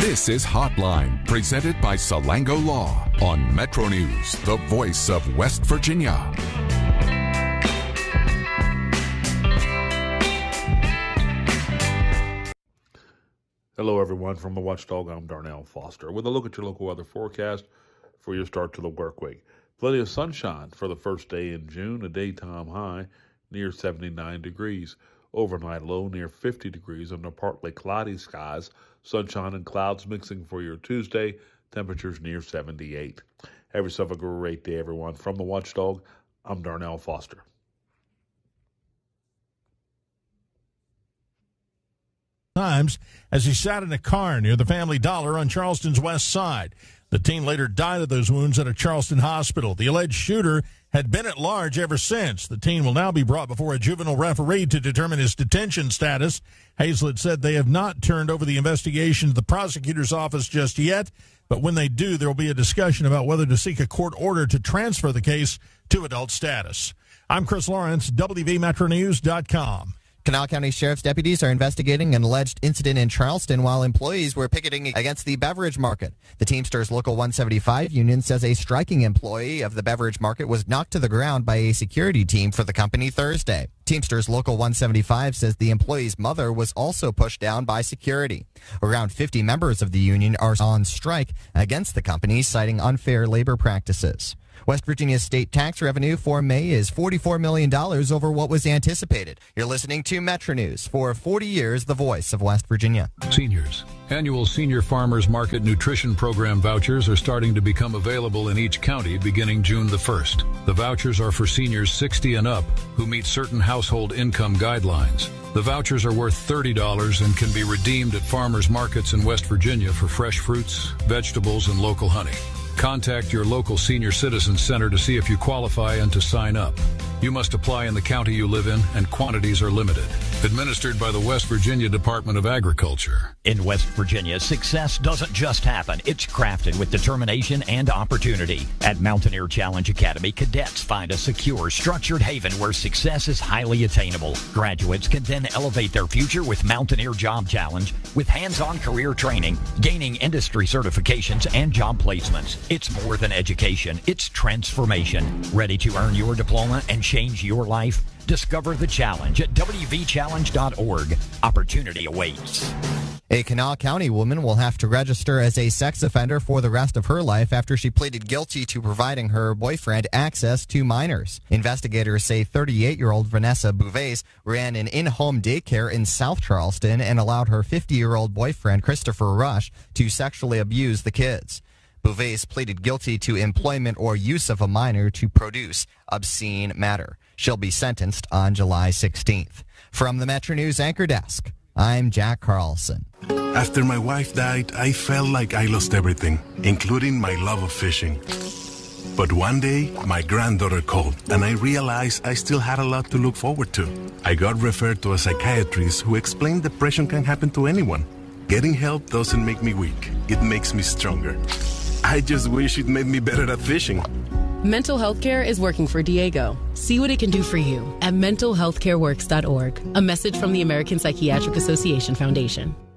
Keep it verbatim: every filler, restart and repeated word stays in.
This is Hotline, presented by Salango Law on Metro News, the voice of West Virginia. Hello, everyone. From the Watchdog, I'm Darnell Foster with a look at your local weather forecast for your start to the work week. Plenty of sunshine for the first day in June, a daytime high near seventy-nine degrees. Overnight low near fifty degrees under partly cloudy skies. Sunshine and clouds mixing for your Tuesday. Temperatures near seventy-eight. Have yourself a great day, everyone. From the Watchdog, I'm Darnell Foster. Times as he sat in a car near the Family Dollar on Charleston's west side. The teen later died of those wounds at a Charleston hospital. The alleged shooter had been at large ever since. The teen will now be brought before a juvenile referee to determine his detention status. Hazlett said they have not turned over the investigation to the prosecutor's office just yet, but when they do, there will be a discussion about whether to seek a court order to transfer the case to adult status. I'm Chris Lawrence, W V Metro News dot com. Kanawha County Sheriff's deputies are investigating an alleged incident in Charleston while employees were picketing against the beverage market. The Teamsters Local one seventy-five union says a striking employee of the beverage market was knocked to the ground by a security team for the company Thursday. Teamsters Local one seventy-five says the employee's mother was also pushed down by security. Around fifty members of the union are on strike against the company, citing unfair labor practices. West Virginia's state tax revenue for May is forty-four million dollars over what was anticipated. You're listening to Metro News. For forty years, the voice of West Virginia. Seniors. Annual Senior Farmers Market Nutrition Program vouchers are starting to become available in each county beginning June the first. The vouchers are for seniors sixty and up who meet certain household income guidelines. The vouchers are worth thirty dollars and can be redeemed at farmers markets in West Virginia for fresh fruits, vegetables, and local honey. Contact your local senior citizen center to see if you qualify and to sign up. You must apply in the county you live in, and quantities are limited. Administered by the West Virginia Department of Agriculture. In West Virginia, success doesn't just happen. It's crafted with determination and opportunity. At Mountaineer Challenge Academy, cadets find a secure, structured haven where success is highly attainable. Graduates can then elevate their future with Mountaineer Job Challenge with hands-on career training, gaining industry certifications, and job placements. It's more than education. It's transformation. Ready to earn your diploma and change your life? Discover the challenge at w v challenge dot org. Opportunity awaits. A Kanawha County woman will have to register as a sex offender for the rest of her life after she pleaded guilty to providing her boyfriend access to minors. Investigators say thirty-eight-year-old Vanessa Bouvet ran an in-home daycare in South Charleston and allowed her fifty-year-old boyfriend Christopher Rush to sexually abuse the kids. Bouvet pleaded guilty to employment or use of a minor to produce obscene matter. She'll be sentenced on July sixteenth. From the Metro News Anchor Desk, I'm Jack Carlson. After my wife died, I felt like I lost everything, including my love of fishing. But one day, my granddaughter called, and I realized I still had a lot to look forward to. I got referred to a psychiatrist who explained depression can happen to anyone. Getting help doesn't make me weak. It makes me stronger. I just wish it made me better at fishing. Mental health care is working for Diego. See what it can do for you at mental health care works dot org. A message from the American Psychiatric Association Foundation.